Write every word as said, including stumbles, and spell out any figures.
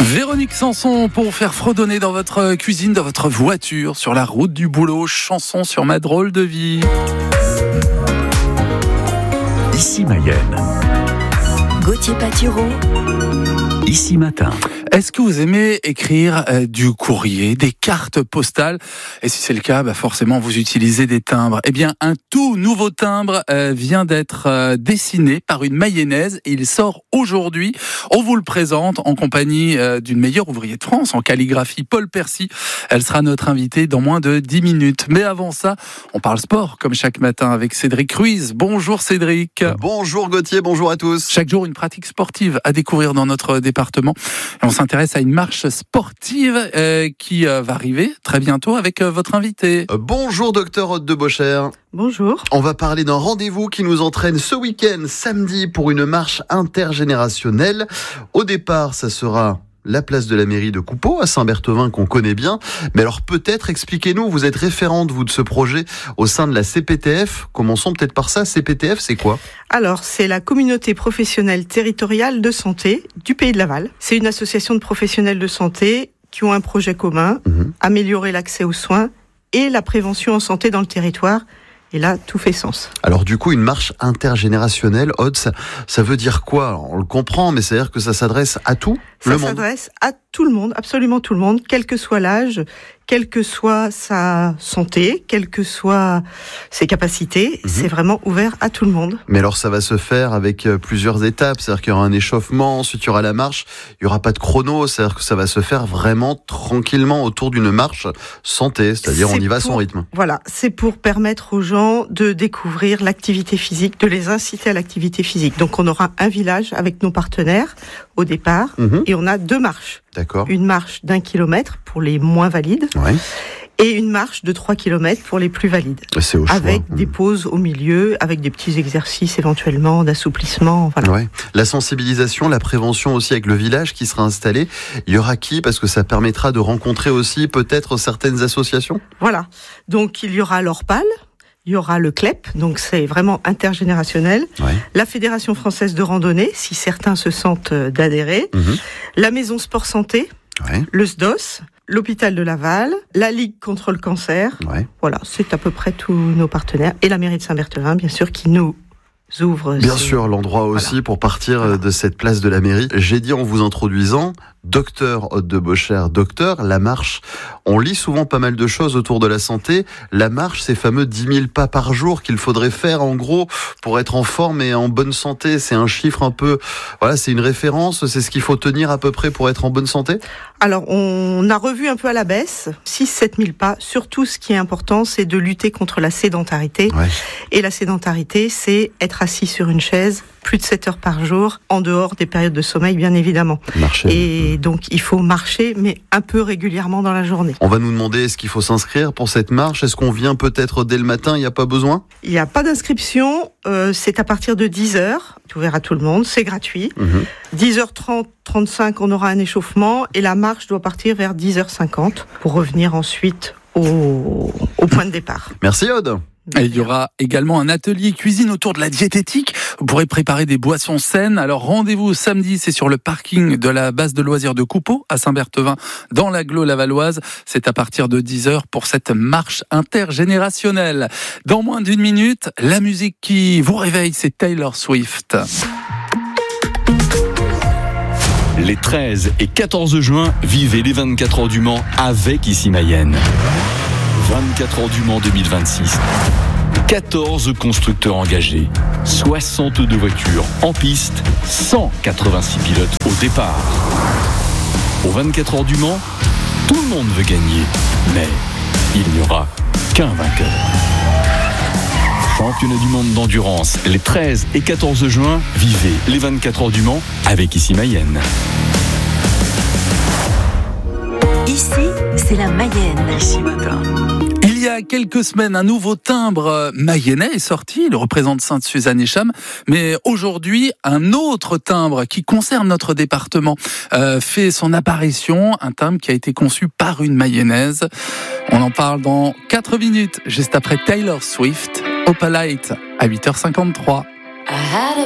Véronique Sanson pour faire fredonner dans votre cuisine, dans votre voiture, sur la route du boulot, chanson sur ma drôle de vie. Ici Mayenne. Gauthier Patureau. Ici Matin. Est-ce que vous aimez écrire euh, du courrier, des cartes postales? Et si c'est le cas, bah forcément vous utilisez des timbres. Eh bien, un tout nouveau timbre euh, vient d'être euh, dessiné par une mayonnaise et il sort aujourd'hui. On vous le présente en compagnie euh, d'une meilleure ouvrière de France en calligraphie, Paul Percy. Elle sera notre invitée dans moins de dix minutes. Mais avant ça, on parle sport comme chaque matin avec Cédric Ruiz. Bonjour Cédric. Bonjour Gauthier, bonjour à tous. Chaque jour, une pratique sportive à découvrir dans notre département. Et on s'intéresse à une marche sportive euh, qui euh, va arriver très bientôt avec euh, votre invité. Euh, bonjour docteur Aude de Beauchère. Bonjour. On va parler d'un rendez-vous qui nous entraîne ce week-end, samedi, pour une marche intergénérationnelle. Au départ, ça sera la place de la mairie de Coupeau, à Saint-Berthevin, qu'on connaît bien. Mais alors peut-être, expliquez-nous, vous êtes référente, vous, de ce projet au sein de la C P T F. Commençons peut-être par ça. C P T F, c'est quoi ? Alors, c'est la communauté professionnelle territoriale de santé du Pays de Laval. C'est une association de professionnels de santé qui ont un projet commun, mmh. améliorer l'accès aux soins et la prévention en santé dans le territoire. Et là, tout fait sens. Alors du coup, une marche intergénérationnelle, Aude, ça, ça veut dire quoi ? Alors, on le comprend, mais c'est-à-dire que ça s'adresse à tout ça le monde ? Ça s'adresse à tout le monde, absolument tout le monde, quel que soit l'âge, quelle que soit sa santé, quelles que soient ses capacités, mmh. c'est vraiment ouvert à tout le monde. Mais alors ça va se faire avec plusieurs étapes, c'est-à-dire qu'il y aura un échauffement, ensuite il y aura la marche, il n'y aura pas de chrono, c'est-à-dire que ça va se faire vraiment tranquillement autour d'une marche santé, c'est-à-dire c'est on y va à pour, son rythme. Voilà, c'est pour permettre aux gens de découvrir l'activité physique, de les inciter à l'activité physique. Donc on aura un village avec nos partenaires au départ, mmh. et on a deux marches. D'accord. Une marche d'un kilomètre pour les moins valides. Ouais. Et une marche de trois kilomètres pour les plus valides. C'est au choix. Avec mmh. des pauses au milieu, avec des petits exercices éventuellement d'assouplissement. Voilà. Ouais. La sensibilisation, la prévention aussi avec le village qui sera installé. Il y aura qui ? Parce que ça permettra de rencontrer aussi peut-être certaines associations. Voilà. Donc il y aura l'Orpal. Il y aura le C L E P, donc c'est vraiment intergénérationnel. Ouais. La Fédération française de randonnée, si certains se sentent d'adhérer. Mmh. La Maison Sport Santé, ouais. le S D O S, l'Hôpital de Laval, la Ligue contre le cancer. Ouais. Voilà, c'est à peu près tous nos partenaires. Et la mairie de Saint-Berthevin, bien sûr, qui nous ouvre. Bien ce... sûr, l'endroit aussi voilà. pour partir voilà. de cette place de la mairie. J'ai dit en vous introduisant, docteur Aude de Beauchère, docteur, la marche. On lit souvent pas mal de choses autour de la santé. La marche, ces fameux dix mille pas par jour qu'il faudrait faire en gros pour être en forme et en bonne santé. C'est un chiffre un peu, voilà, c'est une référence. C'est ce qu'il faut tenir à peu près pour être en bonne santé. Alors, on a revu un peu à la baisse, six à sept mille pas. Surtout, ce qui est important, c'est de lutter contre la sédentarité. Ouais. Et la sédentarité, c'est être assis sur une chaise plus de sept heures par jour, en dehors des périodes de sommeil, bien évidemment. Marcher. Et donc, il faut marcher, mais un peu régulièrement dans la journée. On va nous demander, est-ce qu'il faut s'inscrire pour cette marche ? Est-ce qu'on vient peut-être dès le matin ? Il n'y a pas besoin ? Il n'y a pas d'inscription. Euh, c'est à partir de dix heures. C'est ouvert à tout le monde. C'est gratuit. Mmh. dix heures trente, trente-cinq, on aura un échauffement. Et la marche doit partir vers dix heures cinquante pour revenir ensuite au, au point de départ. Merci Aude. Et il y aura également un atelier cuisine autour de la diététique. Vous pourrez préparer des boissons saines. Alors rendez-vous samedi, c'est sur le parking de la base de loisirs de Coupeau à Saint-Berthevin, dans l'agglo lavalloise. C'est à partir de dix heures pour cette marche intergénérationnelle. Dans moins d'une minute, la musique qui vous réveille, c'est Taylor Swift. Les treize et quatorze juin, vivez les vingt-quatre heures du Mans avec Ici Mayenne. vingt-quatre heures du Mans deux mille vingt-six. quatorze constructeurs engagés, soixante-deux voitures en piste, cent quatre-vingt-six pilotes au départ. Aux vingt-quatre heures du Mans, tout le monde veut gagner, mais il n'y aura qu'un vainqueur. Championnat du monde d'endurance, les treize et quatorze juin, vivez les vingt-quatre heures du Mans avec Ici Mayenne. Ici, c'est la Mayenne. Ici Matin. Il y a quelques semaines, un nouveau timbre mayennais est sorti, il représente Sainte-Suzanne-et-Cham, mais aujourd'hui, un autre timbre qui concerne notre département euh, fait son apparition, un timbre qui a été conçu par une mayonnaise. On en parle dans quatre minutes, juste après Taylor Swift, Opalite, à huit heures cinquante-trois.